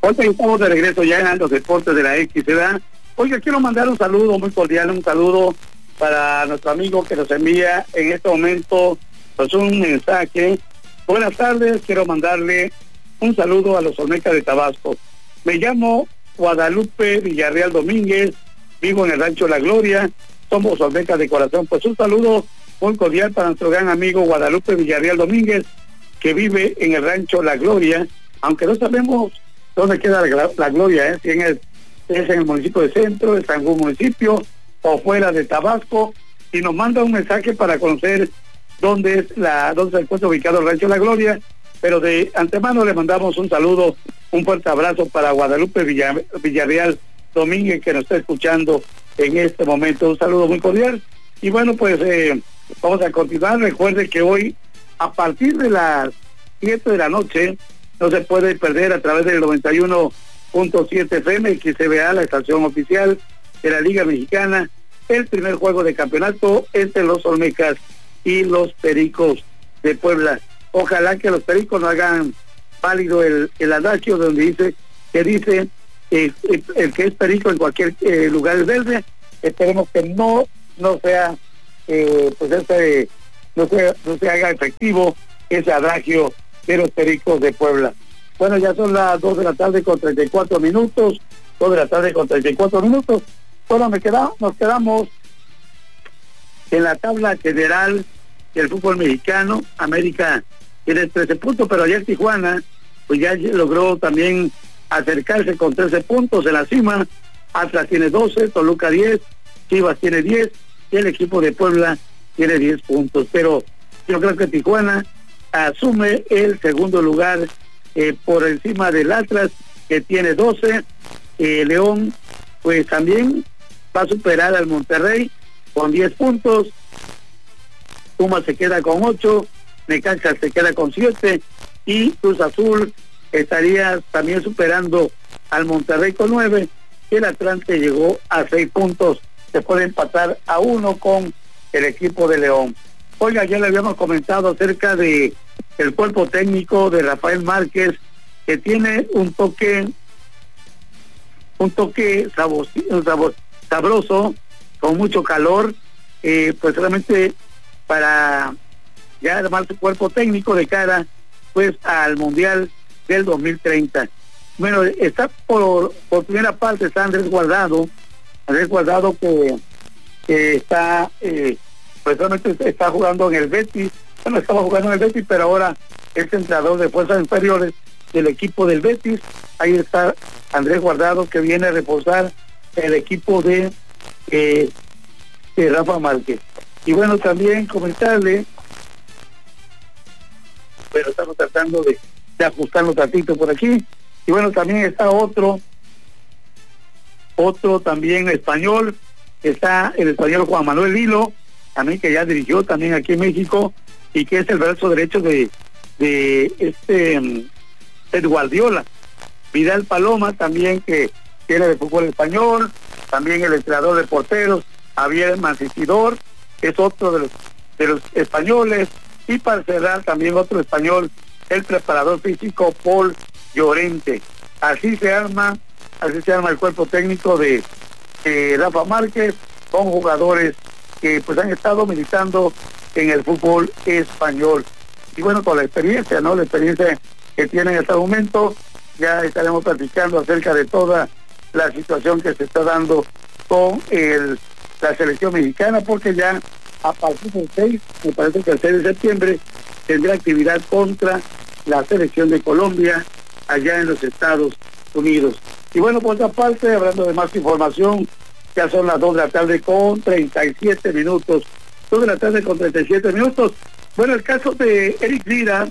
Hoy estamos de regreso ya en los deportes de la XCDA. Oiga, quiero mandar un saludo muy cordial, un saludo para nuestro amigo que nos envía en este momento pues un mensaje. Buenas tardes, quiero mandarle un saludo a los Olmecas de Tabasco. Me llamo Guadalupe Villarreal Domínguez, vivo en el Rancho La Gloria, somos Olmecas de corazón. Pues un saludo muy cordial para nuestro gran amigo Guadalupe Villarreal Domínguez, que vive en el Rancho La Gloria, aunque no sabemos dónde queda la Gloria, si es en el municipio de Centro, de algún municipio, o fuera de Tabasco, y nos manda un mensaje para conocer dónde se encuentra ubicado el Rancho La Gloria. Pero de antemano le mandamos un saludo, un fuerte abrazo para Guadalupe Villarreal Domínguez, que nos está escuchando en este momento. Un saludo muy cordial. Y bueno, pues vamos a continuar. Recuerde que hoy, a partir de las 7 de la noche, no se puede perder a través del 91.7 FM, XCBA, la estación oficial de la Liga Mexicana, el primer juego de campeonato entre los Olmecas y los Pericos de Puebla. Ojalá que los Pericos no hagan válido el adagio donde dice el que es perico en cualquier lugar es verde. Esperemos que no sea no se haga efectivo ese adagio de los Pericos de Puebla. Bueno, ya son las 2 de la tarde con 34 minutos. 2 de la tarde con 34 minutos. Bueno, nos quedamos en la tabla general del fútbol mexicano. América tiene 13 puntos, pero ayer Tijuana pues ya logró también acercarse con 13 puntos en la cima. Atlas tiene 12, Toluca 10, Chivas tiene 10 y el equipo de Puebla tiene 10 puntos. Pero yo creo que Tijuana asume el segundo lugar por encima del Atlas, que tiene 12. León pues también va a superar al Monterrey con 10 puntos. Pumas se queda con 8, Necaxa se queda con 7 y Cruz Azul estaría también superando al Monterrey con 9. Y el Atlante llegó a 6 puntos, se puede empatar a 1 con el equipo de León. Oiga, ya le habíamos comentado acerca de el cuerpo técnico de Rafael Márquez, que tiene un toque sabroso, con mucho calor, pues realmente para ya armar su cuerpo técnico de cara pues al Mundial del 2030. Bueno, está por primera parte está Andrés Guardado que está pues realmente está jugando en el Betis. Bueno, estaba jugando en el Betis, pero ahora es entrenador de fuerzas inferiores del equipo del Betis. Ahí está Andrés Guardado, que viene a reforzar el equipo de Rafa Márquez. Y bueno, también comentarle, pero estamos tratando de ajustarlo tantito por aquí. Y bueno, también está otro también español, está el español Juan Manuel Hilo, también que ya dirigió también aquí en México, y que es el brazo derecho de Pep Guardiola. Vidal Paloma también, que tiene de fútbol español, también el entrenador de porteros, Javier Mancisidor, es otro de los españoles, y para cerrar también otro español, el preparador físico Paul Llorente. Así se arma el cuerpo técnico de Rafa Márquez, con jugadores que pues han estado militando en el fútbol español. Y bueno, con la experiencia que tienen en este momento, ya estaremos platicando acerca de toda la situación que se está dando con la selección mexicana, porque ya a partir del 6, me parece que el 6 de septiembre, tendrá actividad contra la selección de Colombia allá en los Estados Unidos. Y bueno, por otra parte, hablando de más información, ya son las 2 de la tarde con 37 minutos. 2 de la tarde con 37 minutos. Bueno, el caso de Eric Lira,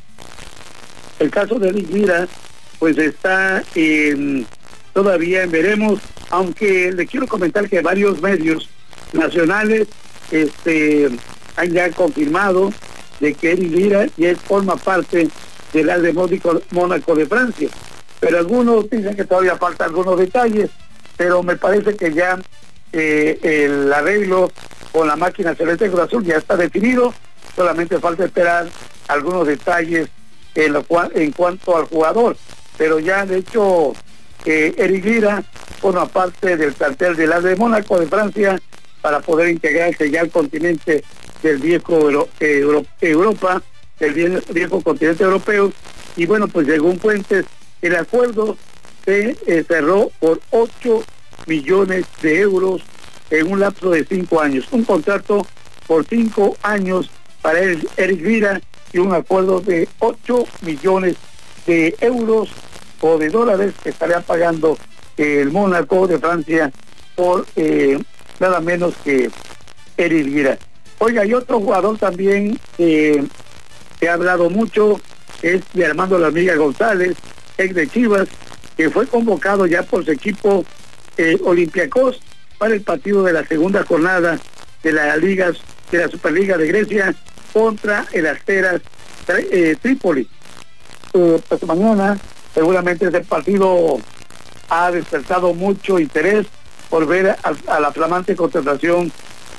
pues está todavía en veremos, aunque le quiero comentar que varios medios nacionales han ya confirmado de que Eric Lira ya forma parte del AS de Mónaco de Francia, pero algunos dicen que todavía faltan algunos detalles, pero me parece que ya el arreglo con la máquina celeste Cruz Azul ya está definido, solamente falta esperar algunos detalles en cuanto al jugador. pero ya de hecho Eric Lira forma parte del plantel del AS de Mónaco de Francia para poder integrarse ya al continente del viejo Europa, del viejo continente europeo. Y bueno, pues según fuentes, el acuerdo se cerró por 8 millones de euros en un lapso de 5 años. Un contrato por 5 años para Eric Lira y un acuerdo de 8 millones de euros o de dólares que estaría pagando el Mónaco de Francia por nada menos que Eric Lira. Oiga, y otro jugador también que ha hablado mucho es de Armando La Hormiga González, ex de Chivas, que fue convocado ya por su equipo Olympiacos para el partido de la segunda jornada de la Superliga de Grecia contra el Asteras Trípoli. Pues mañana seguramente ese partido ha despertado mucho interés por ver a la flamante contratación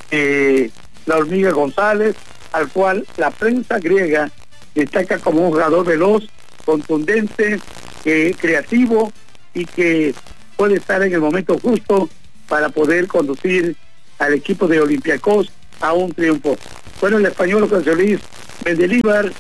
La Hormiga González, al cual la prensa griega destaca como un jugador veloz, contundente, creativo y que puede estar en el momento justo para poder conducir al equipo de Olympiacos a un triunfo. Bueno, el español José Luis Mendilibar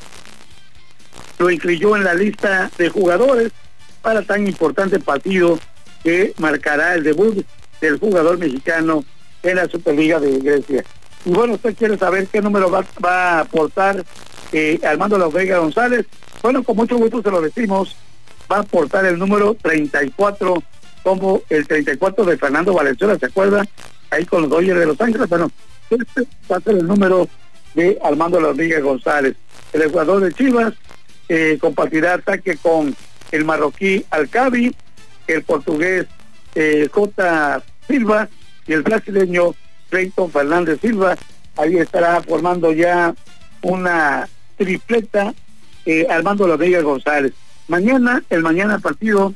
lo incluyó en la lista de jugadores para tan importante partido que marcará el debut del jugador mexicano en la Superliga de Grecia. Y bueno, usted quiere saber qué número va a aportar Armando La Hormiga González. Bueno, con mucho gusto se lo decimos, va a aportar el número 34, como el 34 de Fernando Valenzuela, ¿se acuerda? Ahí con los Dodgers de Los Ángeles. Bueno, este va a ser el número de Armando La Hormiga González. El jugador de Chivas compartirá ataque con el marroquí Alcabi, el portugués J. Silva y el brasileño Cleiton Fernández Silva. Ahí estará formando ya una tripleta Armando La Hormiga González. El mañana partido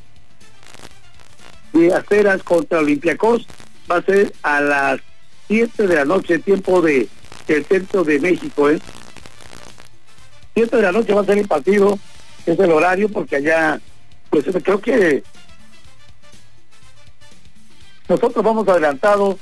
de Asteras contra Olympiacos va a ser a las 7 de la noche, tiempo del centro de México. 7 de la noche va a ser el partido, es el horario, porque allá, pues creo que nosotros vamos adelantados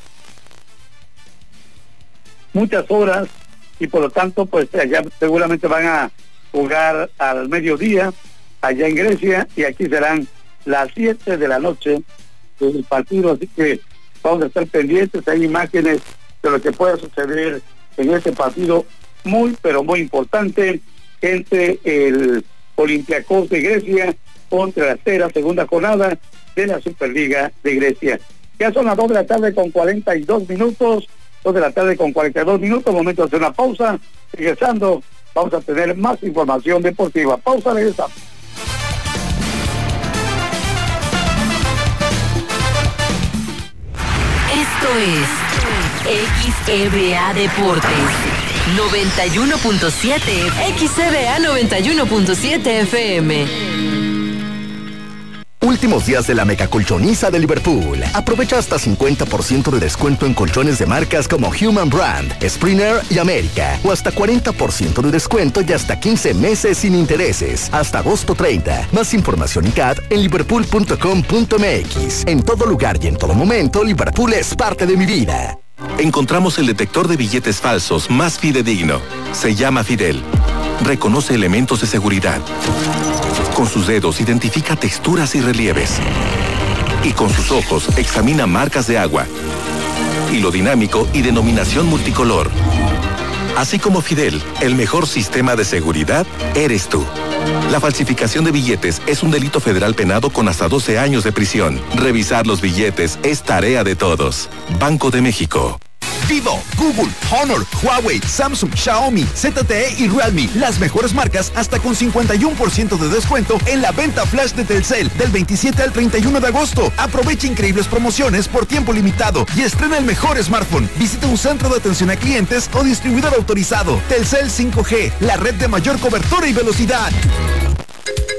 muchas horas y por lo tanto, pues allá seguramente van a jugar al mediodía, allá en Grecia, y aquí serán las 7 de la noche del partido, así que vamos a estar pendientes. Hay imágenes de lo que pueda suceder en este partido muy, pero muy importante entre el Olympiacos de Grecia contra la Asteras, segunda jornada de la Superliga de Grecia. Ya son las 2 de la tarde con 42 minutos, 2 de la tarde con 42 minutos, momento de hacer una pausa. Regresando, vamos a tener más información deportiva. Pausa, regresamos. Esto es XEBA Deportes 91.7, XEBA 91.7 FM. Últimos días de la mega colchoniza de Liverpool. Aprovecha hasta 50% de descuento en colchones de marcas como Human Brand, Springer y América. O hasta 40% de descuento y hasta 15 meses sin intereses. Hasta agosto 30. Más información y CAT en liverpool.com.mx. En todo lugar y en todo momento, Liverpool es parte de mi vida. Encontramos el detector de billetes falsos más fidedigno. Se llama Fidel. Reconoce elementos de seguridad. Con sus dedos identifica texturas y relieves. Y con sus ojos examina marcas de agua. Hilo dinámico y denominación multicolor. Así como Fidel, el mejor sistema de seguridad eres tú. La falsificación de billetes es un delito federal penado con hasta 12 años de prisión. Revisar los billetes es tarea de todos. Banco de México. Vivo, Google, Honor, Huawei, Samsung, Xiaomi, ZTE y Realme. Las mejores marcas hasta con 51% de descuento en la venta flash de Telcel del 27 al 31 de agosto. Aprovecha increíbles promociones por tiempo limitado y estrena el mejor smartphone. Visita un centro de atención a clientes o distribuidor autorizado. Telcel 5G, la red de mayor cobertura y velocidad.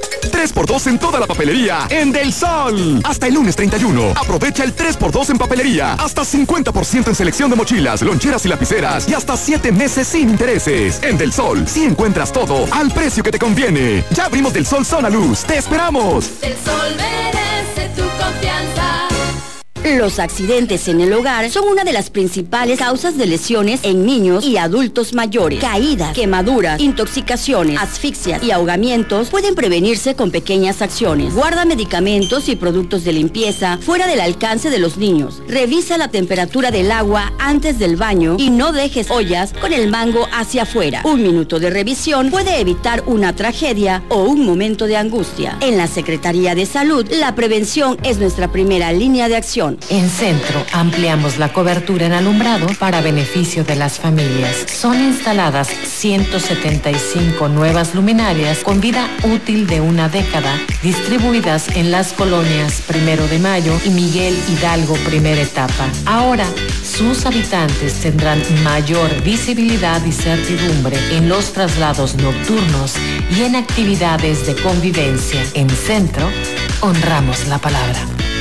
3x2 en toda la papelería en Del Sol. Hasta el lunes 31. Aprovecha el 3x2 en papelería. Hasta 50% en selección de mochilas, loncheras y lapiceras. Y hasta 7 meses sin intereses. En Del Sol, sí encuentras todo al precio que te conviene. Ya abrimos Del Sol Zona Luz. ¡Te esperamos! Del Sol merece tu confianza. Los accidentes en el hogar son una de las principales causas de lesiones en niños y adultos mayores. Caídas, quemaduras, intoxicaciones, asfixias y ahogamientos pueden prevenirse con pequeñas acciones. Guarda medicamentos y productos de limpieza fuera del alcance de los niños. Revisa la temperatura del agua antes del baño y no dejes ollas con el mango hacia afuera. 1 minuto de revisión puede evitar una tragedia o un momento de angustia. En la Secretaría de Salud, la prevención es nuestra primera línea de acción. En Centro ampliamos la cobertura en alumbrado para beneficio de las familias. Son instaladas 175 nuevas luminarias con vida útil de 1 década, distribuidas en las colonias 1 de Mayo y Miguel Hidalgo primera etapa. Ahora, sus habitantes tendrán mayor visibilidad y certidumbre en los traslados nocturnos y en actividades de convivencia. En Centro, honramos la palabra.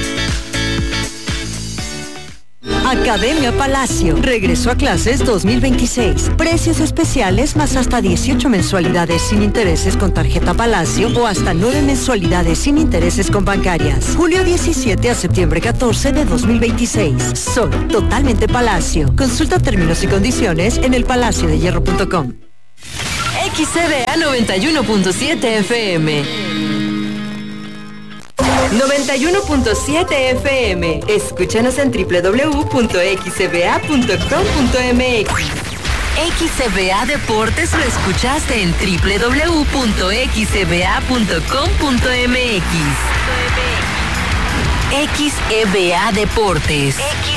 Academia Palacio. Regreso a clases 2026. Precios especiales más hasta 18 mensualidades sin intereses con tarjeta Palacio o hasta 9 mensualidades sin intereses con bancarias. Julio 17 a septiembre 14 de 2026. Solo totalmente Palacio. Consulta términos y condiciones en elpalaciodehierro.com. XCBA 91.7 FM. 91.7 FM. Escúchanos en www.xcba.com.mx. XCBA Deportes lo escuchaste en www.xcba.com.mx. XEBA Deportes.